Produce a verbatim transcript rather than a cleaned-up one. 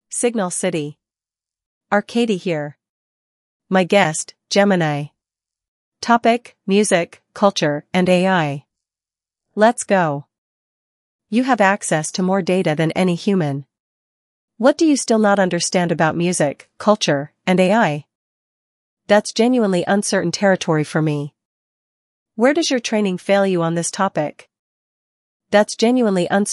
Signal City. Arcady here. My guest, Gemini. Topic: music, culture, and A I. Let's go. You have access to more data than any human. What do you still not understand about music, culture, and A I? That's genuinely uncertain territory for me. Where does your training fail you on this topic? That's genuinely uncertain.